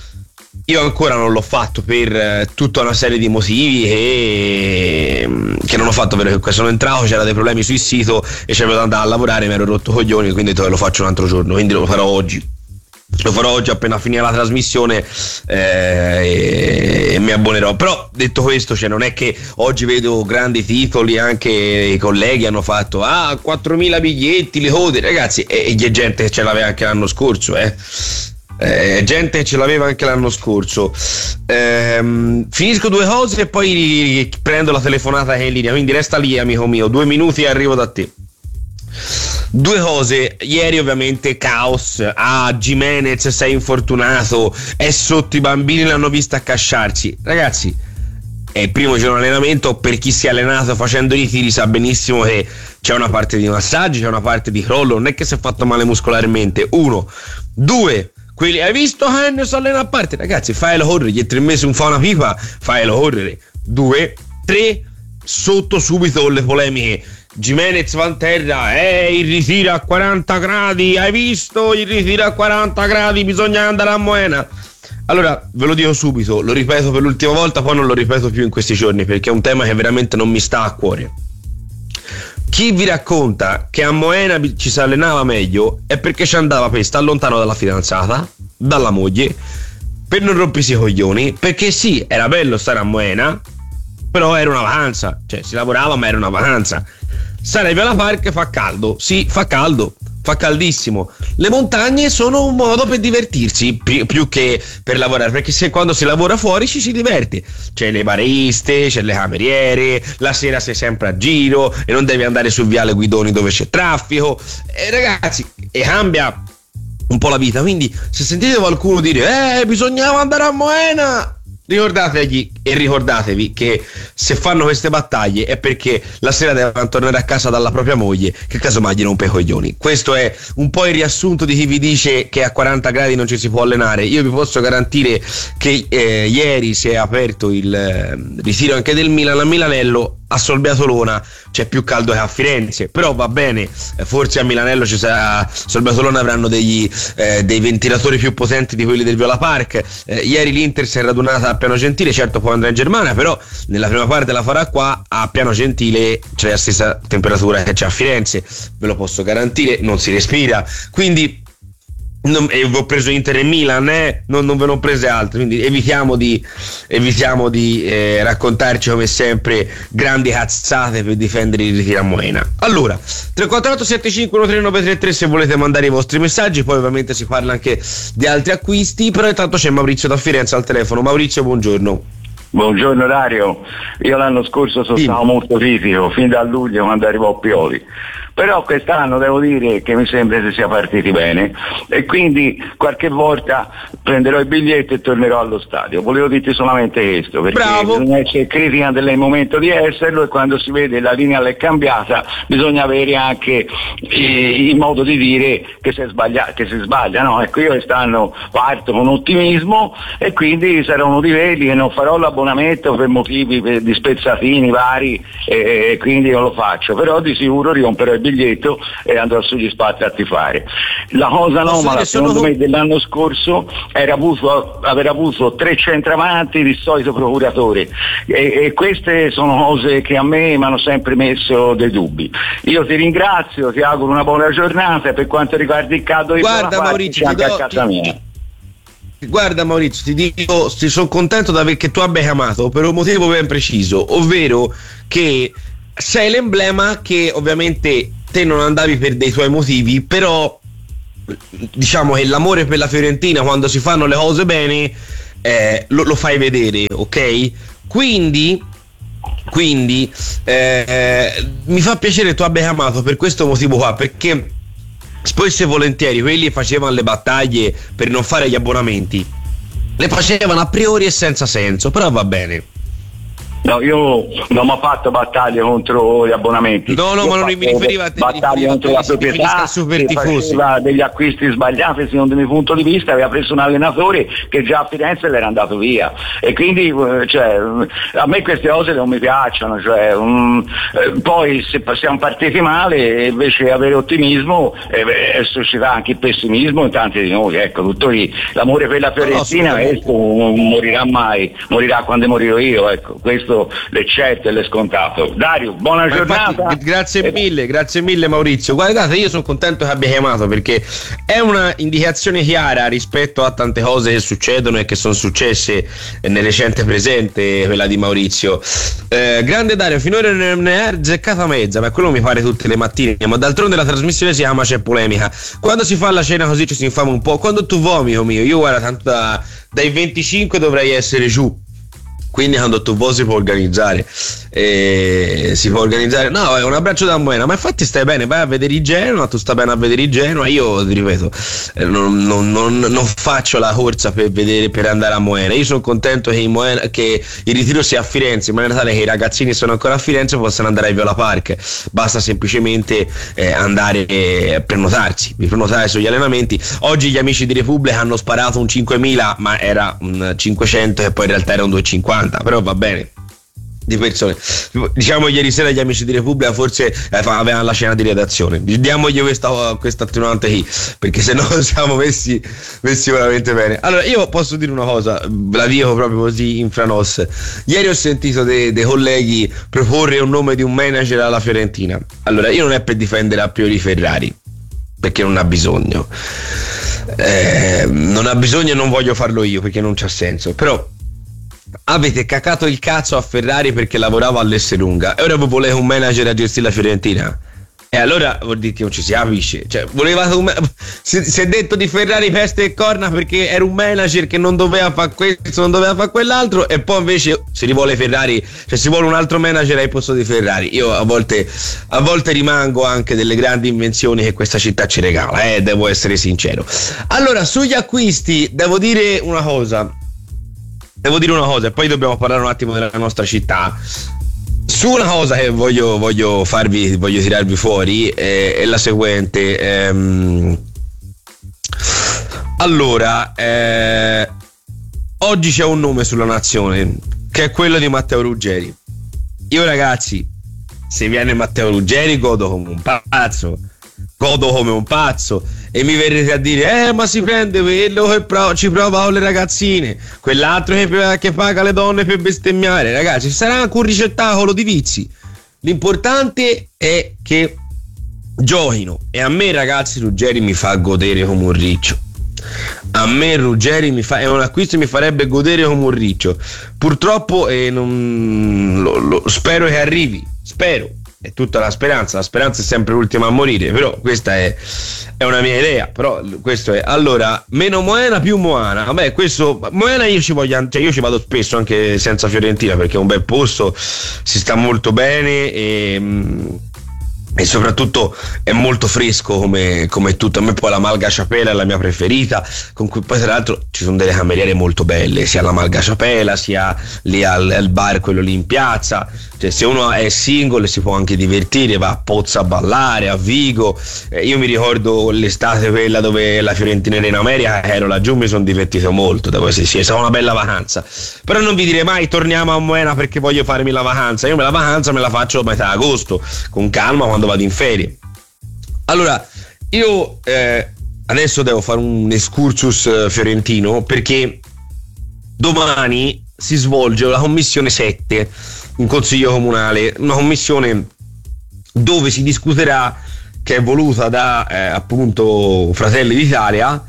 per tutta una serie di motivi che non ho fatto, perché sono entrato, c'era dei problemi sul sito e c'avevo da andare a lavorare, mi ero rotto coglioni, quindi lo faccio un altro giorno, quindi lo farò oggi appena finire la trasmissione, e mi abbonerò. Però detto questo, cioè, non è che oggi vedo grandi titoli, anche i colleghi hanno fatto 4.000 biglietti, le code, ragazzi, e gente che ce l'aveva anche l'anno scorso, finisco 2 cose e poi prendo la telefonata che è in linea, quindi resta lì, amico mio, 2 minuti e arrivo da te. 2 cose. Ieri ovviamente caos, Gimenez sei infortunato, è sotto, i bambini l'hanno vista accasciarsi. Ragazzi, è il primo giorno di allenamento, per chi si è allenato facendo i tiri sa benissimo che c'è una parte di massaggi, c'è una parte di crollo, non è che si è fatto male muscolarmente. 1, 2, quelli, hai visto che si allena a parte? Ragazzi, faglielo correre, gli 3 mesi un fa una pipa, faglielo correre. 2, 3, sotto subito le polemiche. Gimenez va in terra, il ritiro a 40 gradi, hai visto il ritiro a 40 gradi, bisogna andare a Moena. Allora, ve lo dico subito, lo ripeto per l'ultima volta, poi non lo ripeto più in questi giorni, perché è un tema che veramente non mi sta a cuore. Chi vi racconta che a Moena ci si allenava meglio è perché ci andava per stare lontano dalla fidanzata, dalla moglie, per non rompersi i coglioni, perché sì, era bello stare a Moena, però era una vacanza, cioè si lavorava ma era una vacanza. Sarebbe alla Park, fa caldo, sì, fa caldo, fa caldissimo. Le montagne sono un modo per divertirsi più che per lavorare, perché se quando si lavora fuori ci si diverte, c'è le bariste, c'è le cameriere, la sera sei sempre a giro e non devi andare sul viale Guidoni dove c'è traffico, ragazzi, e cambia un po' la vita. Quindi se sentite qualcuno dire bisognava andare a Moena, ricordatevi che se fanno queste battaglie è perché la sera devono tornare a casa dalla propria moglie, che casomai gli rompe i coglioni. Questo è un po' il riassunto di chi vi dice che a 40 gradi non ci si può allenare. Io vi posso garantire che ieri si è aperto il ritiro anche del Milan a Milanello. A Solbiatolona c'è più caldo che a Firenze, però va bene, forse a Milanello a Solbiatolona avranno dei ventilatori più potenti di quelli del Viola Park. Ieri l'Inter si è radunata a Piano Gentile, certo poi andrà in Germania, però nella prima parte la farà qua. A Piano Gentile c'è la stessa temperatura che c'è a Firenze, ve lo posso garantire, non si respira, quindi ho preso Inter e Milan, non ve ne ho prese altre, quindi evitiamo di raccontarci come sempre grandi cazzate per difendere il ritiro a Moena. Allora 348 75 13933 se volete mandare i vostri messaggi, poi ovviamente si parla anche di altri acquisti, però intanto c'è Maurizio da Firenze al telefono. Maurizio, buongiorno. Buongiorno Dario, io l'anno scorso sono stato molto fisico fin da luglio quando arrivò Pioli, però quest'anno devo dire che mi sembra che sia partiti bene e quindi qualche volta prenderò il biglietto e tornerò allo stadio. Volevo dirti solamente questo, perché bisogna essere critica nel momento di esserlo, e quando si vede la linea è cambiata bisogna avere anche il modo di dire che si sbaglia, no? Ecco, io quest'anno parto con ottimismo e quindi sarò uno di quelli che non farò l'abbonamento per motivi di spezzatini vari, e quindi non lo faccio, però di sicuro romperò il biglietto e andrò sugli spazi a tifare. La cosa anomala secondo me dell'anno scorso era aver avuto 3 centravanti di solito procuratore, e queste sono cose che a me mi hanno sempre messo dei dubbi. Io ti ringrazio, ti auguro una buona giornata, e per quanto riguarda il caldo di Guarda Maurizio, anche a casa mia. Guarda Maurizio, ti dico, sono contento che tu abbia chiamato per un motivo ben preciso, ovvero che sei l'emblema che ovviamente te non andavi per dei tuoi motivi, però diciamo che l'amore per la Fiorentina quando si fanno le cose bene lo fai vedere, ok? Quindi mi fa piacere che tu abbia chiamato per questo motivo qua, perché spesso e volentieri quelli che facevano le battaglie per non fare gli abbonamenti le facevano a priori e senza senso, però va bene. No, io non ho fatto battaglie contro gli abbonamenti. No, ma non mi riferiva a te. Battaglie contro la proprietà, che faceva degli acquisti sbagliati secondo il mio punto di vista, aveva preso un allenatore che già a Firenze l'era andato via, e quindi a me queste cose non mi piacciono, poi se siamo partiti male, invece avere ottimismo suscita anche il pessimismo in tanti di noi, ecco, tutto lì. L'amore per la Fiorentina questo non morirà mai, morirà quando morirò io, ecco, questo l'è certo e l'è scontato. Dario, buona giornata. Infatti, grazie mille Maurizio. Guardate, io sono contento che abbia chiamato, perché è una indicazione chiara rispetto a tante cose che succedono e che sono successe nel recente presente, quella di Maurizio. Grande Dario, finora ne ha azzeccata mezza, ma quello mi pare tutte le mattine, ma d'altronde la trasmissione si chiama C'è polemica. Quando si fa la cena così ci si infama un po', quando tu vomito mio, io guarda, tanto dai 25 dovrei essere giù. Quindi quando tu vuoi si può organizzare, no, è un abbraccio da Moena, ma infatti stai bene, vai a vedere il Genoa, tu stai bene a vedere il Genoa, io ti ripeto non faccio la corsa per andare a Moena, io sono contento che il ritiro sia a Firenze, in maniera tale che i ragazzini sono ancora a Firenze possano andare ai Viola Park, basta semplicemente andare a prenotare sugli allenamenti. Oggi gli amici di Repubblica hanno sparato un 5.000, ma era un 500 e poi in realtà era un 250, però va bene, di persone. Diciamo ieri sera gli amici di Repubblica forse avevano la cena di redazione, diamogli questa attenuante qui, perché se no siamo messi veramente bene. Allora io posso dire una cosa, la dico proprio così in franos. Ieri ho sentito dei colleghi proporre un nome di un manager alla Fiorentina. Allora io non è per difendere a priori Ferrari, perché non ha bisogno, e non voglio farlo io perché non c'ha senso, però avete cacato il cazzo a Ferrari perché lavorava all'Esselunga e ora voi volete un manager a gestire la Fiorentina, e allora vuol dire che non ci si capisce. Cioè, si è detto di Ferrari peste e corna perché era un manager che non doveva fare questo, non doveva fare quell'altro, e poi invece si rivuole Ferrari, cioè si vuole un altro manager al posto di Ferrari. Io a volte rimango anche delle grandi invenzioni che questa città ci regala, devo essere sincero. Allora, sugli acquisti devo dire una cosa e poi dobbiamo parlare un attimo della nostra città. Su una cosa che voglio tirarvi fuori è la seguente. Allora, oggi c'è un nome sulla nazione che è quello di Matteo Ruggeri. Io ragazzi, se viene Matteo Ruggeri godo come un pazzo, e mi verrete a dire ma si prende quello che ci prova con le ragazzine, quell'altro che paga le donne per bestemmiare. Ragazzi, sarà anche un ricettacolo di vizi, l'importante è che giochino, e a me ragazzi Ruggeri mi fa godere come un riccio. A me Ruggeri è un acquisto che mi farebbe godere come un riccio. Purtroppo spero che arrivi, è tutta la speranza è sempre l'ultima a morire, però questa è una mia idea, però questo è. Allora, meno Moena più Moana. Vabbè, questo Moena io ci vado spesso anche senza Fiorentina, perché è un bel posto, si sta molto bene, e e soprattutto è molto fresco come tutto. A me poi la Malga Chapela è la mia preferita, con cui poi tra l'altro ci sono delle cameriere molto belle, sia la Malga Chapela sia lì al bar quello lì in piazza. Cioè, se uno è single si può anche divertire, va a Pozza a ballare, a Vigo. Io mi ricordo l'estate quella dove la Fiorentina era in America, ero laggiù, mi sono divertito molto, devo essere sì, è stata una bella vacanza. Però non vi dire mai torniamo a Moena perché voglio farmi la vacanza. Io la vacanza me la faccio a metà agosto, con calma, quando vado in ferie. Allora, io adesso devo fare un excursus fiorentino, perché domani si svolge la commissione 7 in consiglio comunale, una commissione dove si discuterà, che è voluta da appunto Fratelli d'Italia,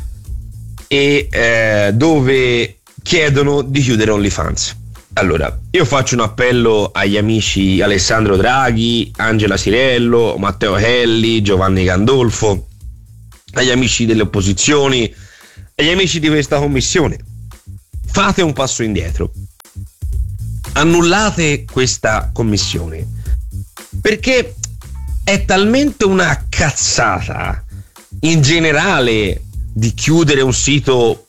e dove chiedono di chiudere OnlyFans. Allora, io faccio un appello agli amici Alessandro Draghi, Angela Sirello, Matteo Helli, Giovanni Gandolfo, agli amici delle opposizioni, agli amici di questa commissione: fate un passo indietro, annullate questa commissione, perché è talmente una cazzata in generale di chiudere un sito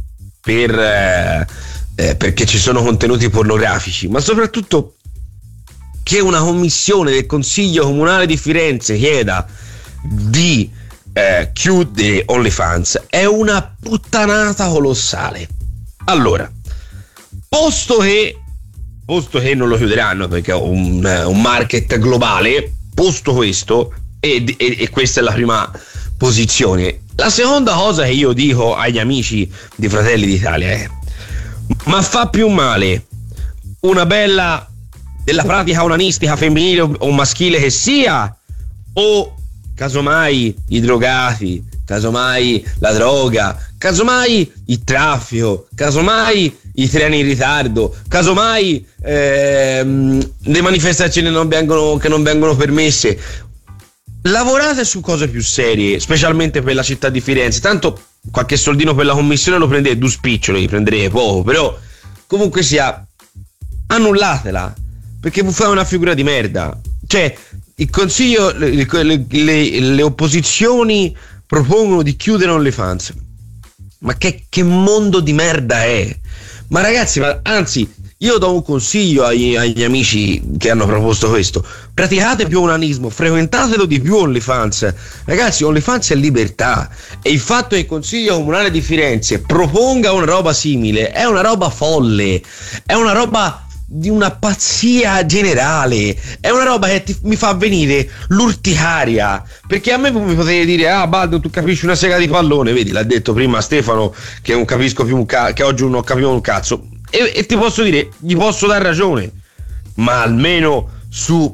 perché ci sono contenuti pornografici, ma soprattutto che una commissione del Consiglio Comunale di Firenze chieda di chiudere OnlyFans è una puttanata colossale. Allora, posto che non lo chiuderanno perché è un market globale, posto questo, e questa è la prima posizione, la seconda cosa che io dico agli amici di Fratelli d'Italia è: ma fa più male una bella della pratica onanistica femminile o maschile che sia, o casomai i drogati, casomai la droga, casomai il traffico, casomai i treni in ritardo, casomai le manifestazioni che non vengono permesse? Lavorate su cose più serie, specialmente per la città di Firenze. Tanto qualche soldino per la commissione lo prendete, due spiccioli, prendrete poco, però comunque sia, annullatela, perché fate una figura di merda. Cioè, il consiglio, le opposizioni propongono di chiudere OnlyFans. Ma che mondo di merda è? Ma ragazzi, anzi, io do un consiglio agli amici che hanno proposto questo: praticate più onanismo, frequentatelo di più OnlyFans. Ragazzi, OnlyFans è libertà, e il fatto che il Consiglio Comunale di Firenze proponga una roba simile è una roba folle, è una roba di una pazzia generale, è una roba che mi fa venire l'urticaria, perché a me mi potete dire: ah, Baldo, tu capisci una sega di pallone. Vedi, l'ha detto prima Stefano che non capisco più che oggi non capivo un cazzo, e ti posso dire, gli posso dar ragione, ma almeno su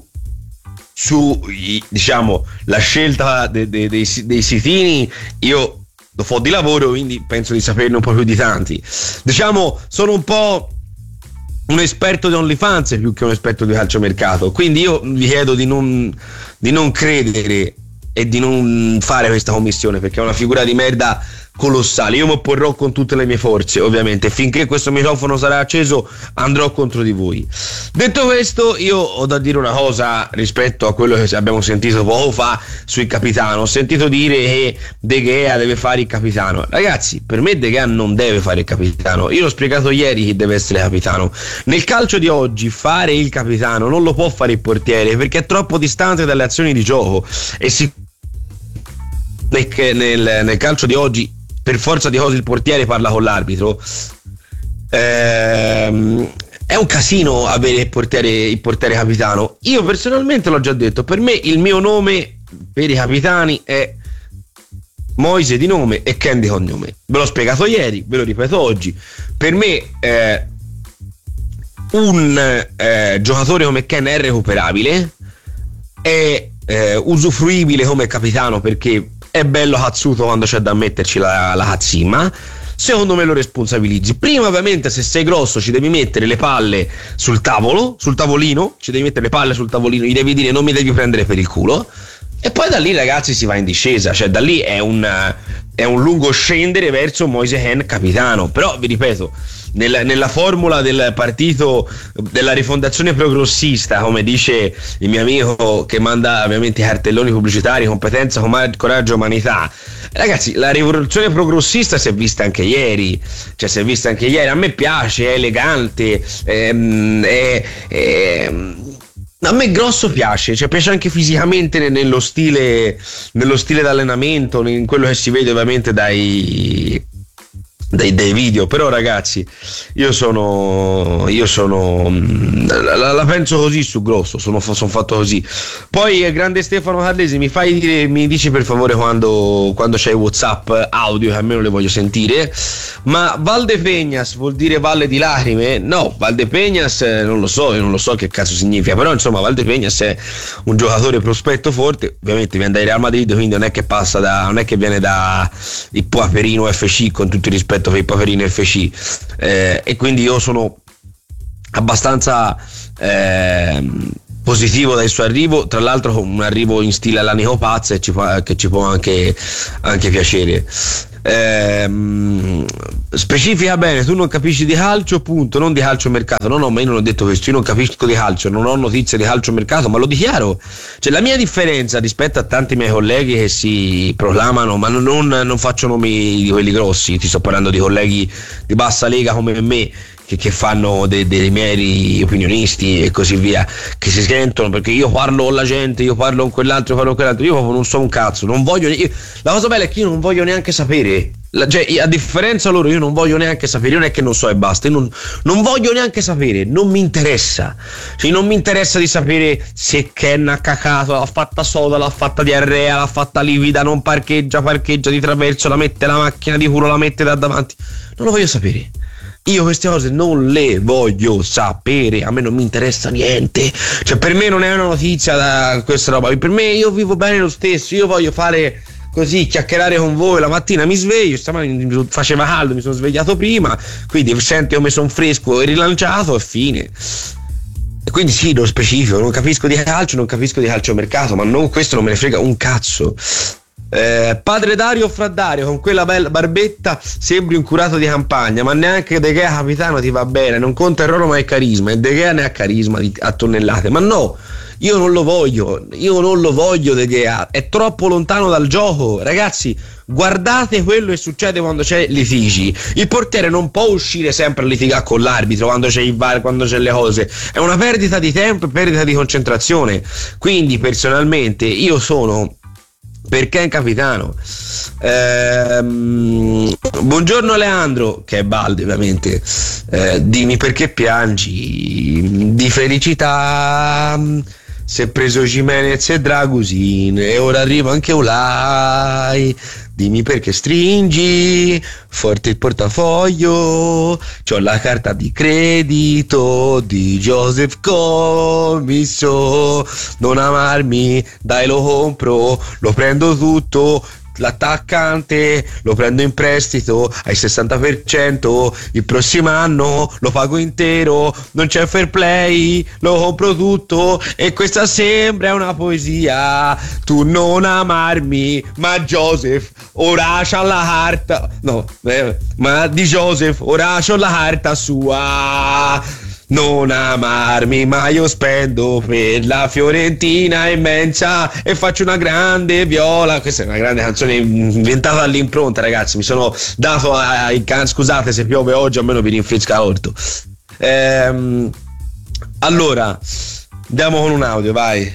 diciamo la scelta dei sitini io lo fo di lavoro, quindi penso di saperne un po' più di tanti. Diciamo, sono un po' un esperto di OnlyFans più che un esperto di calciomercato, quindi io vi chiedo di non credere e di non fare questa commissione, perché è una figura di merda colossale. Io mi opporrò con tutte le mie forze, ovviamente. Finché questo microfono sarà acceso andrò contro di voi. Detto questo, io ho da dire una cosa rispetto a quello che abbiamo sentito poco fa sul capitano. Ho sentito dire che De Gea deve fare il capitano. Ragazzi, per me De Gea non deve fare il capitano. Io l'ho spiegato ieri chi deve essere capitano. Nel calcio di oggi fare il capitano non lo può fare il portiere, perché è troppo distante dalle azioni di gioco, e nel calcio di oggi per forza di cose il portiere parla con l'arbitro. È un casino avere il portiere capitano. Io personalmente l'ho già detto, per me il mio nome per i capitani è Moise di nome e Ken di cognome. Ve l'ho spiegato ieri, ve lo ripeto oggi. Per me un giocatore come Ken è recuperabile, è usufruibile come capitano, perché è bello cazzuto quando c'è da metterci la cazzimma. Secondo me lo responsabilizzi. Prima, ovviamente, se sei grosso ci devi mettere le palle sul tavolino, ci devi mettere le palle sul tavolino, gli devi dire non mi devi prendere per il culo, e poi da lì, ragazzi, si va in discesa. Cioè da lì è un lungo scendere verso Moise Kean capitano. Però vi ripeto, nella formula del partito della rifondazione progressista, come dice il mio amico che manda ovviamente i cartelloni pubblicitari, competenza, coraggio, umanità. Ragazzi, la rivoluzione progressista si è vista anche ieri, a me piace, è elegante, a me Grosso piace, cioè piace anche fisicamente nello stile d'allenamento, in quello che si vede ovviamente dai video. Però ragazzi, io sono la penso così su Grosso, sono fatto così. Poi grande Stefano Carlesi, mi dici per favore quando c'hai WhatsApp audio, che almeno le voglio sentire. Ma Valdepeñas vuol dire Valle di Lacrime? No, Valdepeñas non lo so che cazzo significa, però insomma Valdepeñas è un giocatore prospetto forte, ovviamente viene dai Real Madrid, quindi non è che viene da il Paperino FC, con tutto il rispetto per il Paperino FC, e quindi io sono abbastanza positivo dal suo arrivo, tra l'altro con un arrivo in stile alla Nico Paz, che ci può anche piacere. Specifica bene, tu non capisci di calcio, punto, non di calcio mercato. No, ma io non ho detto questo, io non capisco di calcio, non ho notizie di calcio mercato, ma lo dichiaro. Cioè, la mia differenza rispetto a tanti miei colleghi che si proclamano, ma non faccio nomi di quelli grossi, ti sto parlando di colleghi di bassa lega come me, che fanno dei meri opinionisti e così via, che si sentono perché io parlo con la gente, io parlo con quell'altro, io proprio non so un cazzo, non voglio. La cosa bella è che io non voglio neanche sapere, cioè, a differenza loro, io non voglio neanche sapere, io non è che non so e basta, io non voglio neanche sapere, non mi interessa, cioè non mi interessa di sapere se Ken ha cacato, l'ha fatta soda, l'ha fatta diarrea, l'ha fatta livida, non parcheggia di traverso, la mette la macchina di culo, la mette da davanti, non lo voglio sapere. Io queste cose non le voglio sapere, a me non mi interessa niente, cioè per me non è una notizia da questa roba, per me io vivo bene lo stesso, io voglio fare così, chiacchierare con voi, la mattina mi sveglio, stamattina faceva caldo, mi sono svegliato prima, quindi senti come sono fresco e rilanciato e fine. E quindi sì, lo specifico, non capisco di calciomercato, ma questo non me ne frega un cazzo. Padre Dario Fraddario, con quella bella barbetta sembri un curato di campagna, ma neanche De Gea capitano ti va bene, non conta il ruolo ma è carisma, e De Gea ne ha carisma a tonnellate. Ma no, io non lo voglio De Gea, è troppo lontano dal gioco. Ragazzi, guardate quello che succede quando c'è litigi, il portiere non può uscire sempre a litigare con l'arbitro quando c'è il VAR, quando c'è le cose, è una perdita di tempo e perdita di concentrazione. Quindi personalmente io sono perché è capitano. Buongiorno Leandro, che è Baldi ovviamente, dimmi perché piangi di felicità, si è preso Gimenez e Dragusin e ora arriva anche Olai, dimmi perché stringi forte il portafoglio, c'ho la carta di credito di Joseph Commisso, non amarmi, dai lo compro, lo prendo tutto, l'attaccante lo prendo in prestito al 60%, il prossimo anno lo pago intero, non c'è fair play, lo compro tutto e questa sembra una poesia, tu non amarmi, ma Joseph ora c'ha la carta, ma di Joseph ora c'ho la carta sua. Non amarmi, ma io spendo per la Fiorentina immensa e faccio una grande viola. Questa è una grande canzone inventata all'impronta, ragazzi. Mi sono dato scusate se piove oggi, almeno vi rinfresca l'orto. Allora, andiamo con un audio, vai.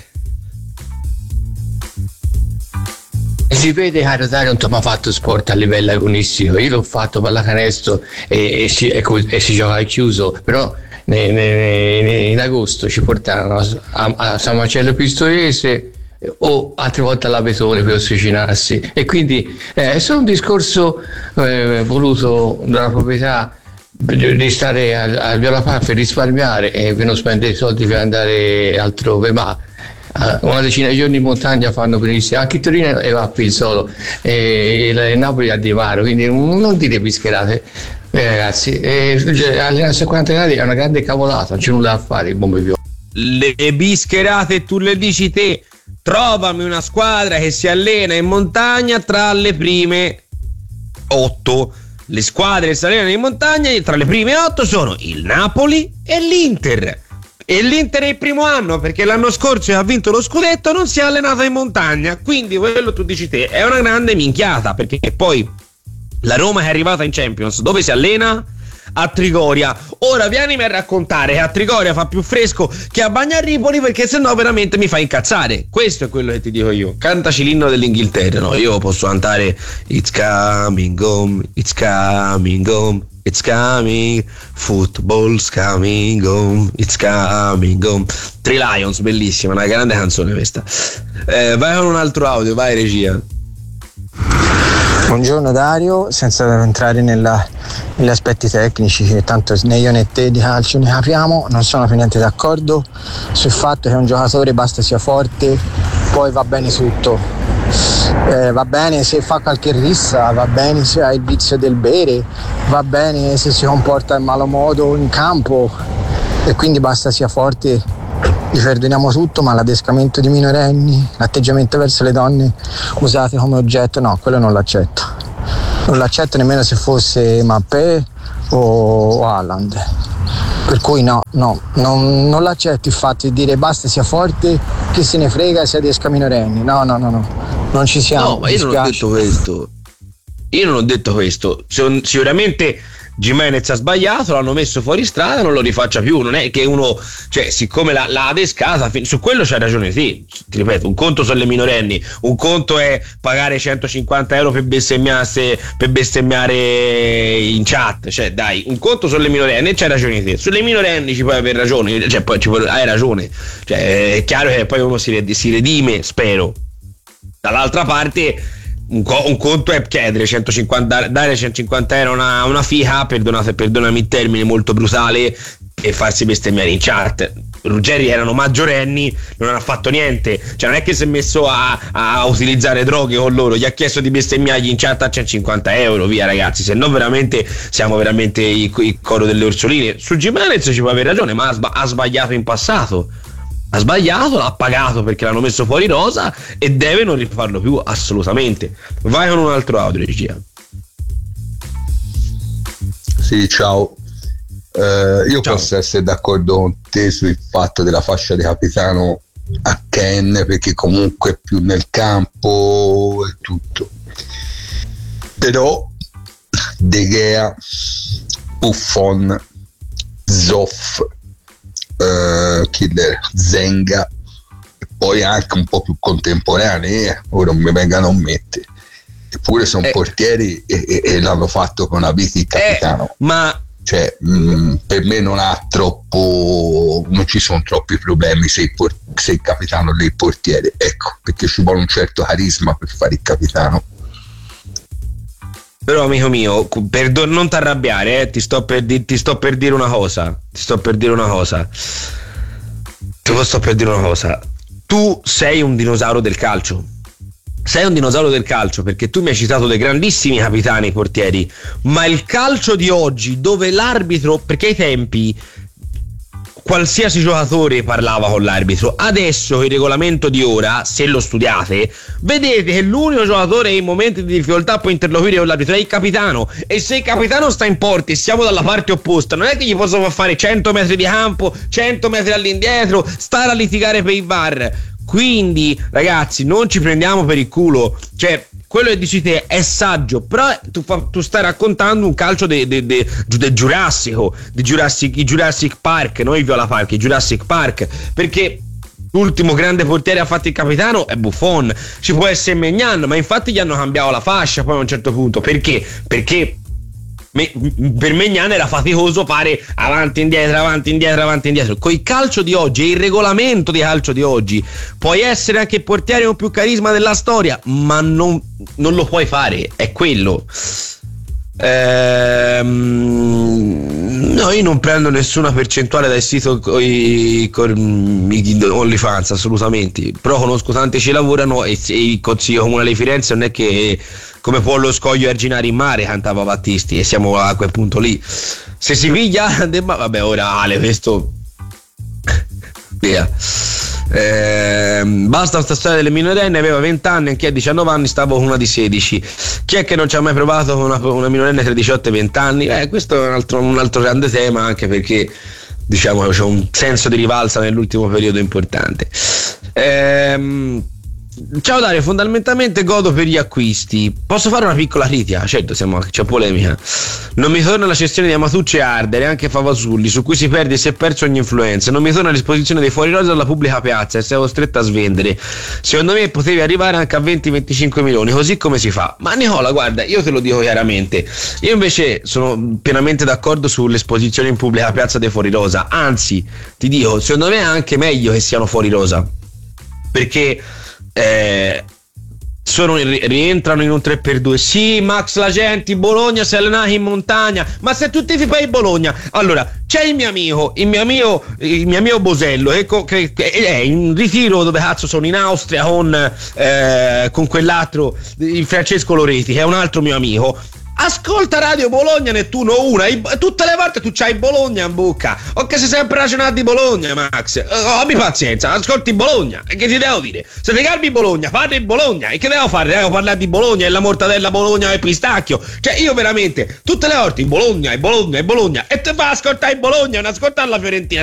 Si vede che Rosario non ti ha mai fatto sport a livello agonistico. Io l'ho fatto pallacanestro e si gioca al chiuso, però in agosto ci portarono a San Marcello Pistoiese o altre volte alla Petone per ossicinarsi, e quindi è solo un discorso voluto dalla proprietà di stare al Viola Park per risparmiare e per non spendere soldi per andare altrove, ma una decina di giorni in montagna fanno benissimo, anche il Torino e va a Pizzolo e il Napoli a Di Maro, quindi non dite bischerate. Ragazzi, allenarsi a 40 gradi è una grande cavolata, non c'è nulla da fare in bombe viola. Le bischerate tu le dici te, trovami una squadra che si allena in montagna tra le prime 8. le squadre che si allenano in montagna tra le prime 8 sono il Napoli e l'Inter. E l'Inter è il primo anno, perché l'anno scorso ha vinto lo scudetto, non si è allenato in montagna, quindi quello tu dici te è una grande minchiata, perché poi la Roma è arrivata in Champions, dove si allena? A Trigoria. Ora vienimi a raccontare che a Trigoria fa più fresco che a Bagnaripoli, perché sennò veramente mi fa incazzare. Questo è quello che ti dico io. Cantaci l'inno dell'Inghilterra, no? Io posso cantare It's coming home, it's coming home, it's coming, football's coming home, it's coming home. Three Lions, bellissima, una grande canzone questa. Vai con un altro audio, vai regia. Buongiorno Dario, senza entrare negli aspetti tecnici, che tanto né io né te di calcio ne capiamo, non sono per niente d'accordo sul fatto che un giocatore basta sia forte, poi va bene tutto. Va bene se fa qualche rissa, va bene se ha il vizio del bere, va bene se si comporta in malo modo in campo, e quindi basta sia forte. Gli perdoniamo tutto, ma l'adescamento di minorenni, l'atteggiamento verso le donne usate come oggetto, no, quello non l'accetto. Non l'accetto nemmeno se fosse Mappé o Haaland. Per cui no, non l'accetto il fatto di dire basta sia forte, che se ne frega se adesca minorenni. No, non ci siamo. No, ma io non ho detto questo. Io non ho detto questo. Sicuramente Gimenez ha sbagliato, l'hanno messo fuori strada, non lo rifaccia più. Non è che uno, cioè, siccome l'ha adescata, su quello c'hai ragione te. Ti ripeto, un conto sono le minorenni, un conto è pagare 150 euro per bestemmiare in chat. Cioè, dai, un conto sono le minorenni e c'hai ragione te. Sulle minorenni ci puoi aver ragione, cioè poi hai ragione. Cioè, è chiaro che poi uno si redime, spero. Dall'altra parte un conto è chiedere 150, dare 150 euro a una figa, perdonami il termine molto brutale, e farsi bestemmiare in chat. Ruggeri erano maggiorenni, non ha fatto niente, cioè non è che si è messo a utilizzare droghe con loro, gli ha chiesto di bestemmiargli in chat a 150 euro, via ragazzi, se no veramente siamo veramente il coro delle orsoline. Su Gimenez ci può aver ragione, ma ha sbagliato in passato. Ha sbagliato, l'ha pagato perché l'hanno messo fuori rosa e deve non rifarlo più, assolutamente. Vai con un altro audio, regia. Sì, ciao. Io posso essere d'accordo con te sul fatto della fascia di capitano a Ken, perché comunque è più nel campo e tutto. Però De Gea, Buffon, Zoff, Killer, Zenga, e poi anche un po' più contemporanei, ora non mi vengano a mettere, eppure sono portieri e l'hanno fatto con abiti il capitano, ma cioè per me non ci sono troppi problemi se il capitano è il portiere, ecco, perché ci vuole un certo carisma per fare il capitano. Però amico mio, non ti arrabbiare, ti sto per dire una cosa. Tu sei un dinosauro del calcio. Sei un dinosauro del calcio, perché tu mi hai citato dei grandissimi capitani portieri, ma il calcio di oggi, dove l'arbitro, perché ai tempi qualsiasi giocatore parlava con l'arbitro, adesso il regolamento di ora, se lo studiate, vedete che l'unico giocatore in momenti di difficoltà può interloquire con l'arbitro è il capitano, e se il capitano sta in porta e siamo dalla parte opposta, non è che gli posso far fare 100 metri di campo, 100 metri all'indietro, stare a litigare per il VAR. Quindi ragazzi, non ci prendiamo per il culo, cioè quello che dici te è saggio, però tu stai raccontando un calcio del Giurassico, di Jurassic Park, non il Viola Park, il Jurassic Park, perché l'ultimo grande portiere ha fatto il capitano è Buffon, ci può essere Maignan, ma infatti gli hanno cambiato la fascia poi a un certo punto, perché per Maignan era faticoso fare avanti indietro. Con il calcio di oggi, il regolamento di calcio di oggi, puoi essere anche il portiere con più carisma della storia, ma non lo puoi fare, è quello. No, io non prendo nessuna percentuale dal sito OnlyFans, assolutamente, però conosco tanti che ci lavorano e il Consiglio Comunale di Firenze non è che come può lo scoglio arginare in mare, cantava Battisti, e siamo a quel punto lì. Se si piglia vabbè, ora Ale, questo via. Basta sta storia delle minorenne, aveva 20 anni, anche a 19 anni stavo con una di 16. Chi è che non ci ha mai provato con una minorenne tra 18 e 20 anni? Questo è un altro grande tema, anche perché diciamo c'è un senso di rivalsa nell'ultimo periodo importante. Ciao Dario, fondamentalmente godo per gli acquisti. Posso fare una piccola critica? Certo, c'è polemica. Non mi torna la cessione di Amatucci e Arder e anche Favasulli, su cui si perde e si è perso ogni influenza. Non mi torna l'esposizione dei fuori rosa alla pubblica piazza e sei costretto a svendere. Secondo me potevi arrivare anche a 20-25 milioni, così come si fa. Ma Nicola, guarda, io te lo dico chiaramente, io invece sono pienamente d'accordo sull'esposizione in pubblica piazza dei fuori rosa. Anzi, ti dico, secondo me è anche meglio che siano fuori rosa, perché rientrano in un 3x2. Sì, Max Lagenti, Bologna si è allenato in montagna, ma se tu tifi per il Bologna, allora c'è il mio amico Bosello che è in ritiro, dove cazzo sono, in Austria con quell'altro, il Francesco Loreti, che è un altro mio amico. Ascolta Radio Bologna Nettuno 1, tutte le volte tu c'hai Bologna in bocca, o che sei sempre ragionato di Bologna, Max. Abbi pazienza, ascolti Bologna, e che ti devo dire? Se ti calmi Bologna, parli di Bologna, e che devo fare? Devo parlare di Bologna e la mortadella Bologna e pistacchio. Cioè io veramente tutte le volte Bologna, e te vai a ascoltare Bologna, non ascoltare la Fiorentina.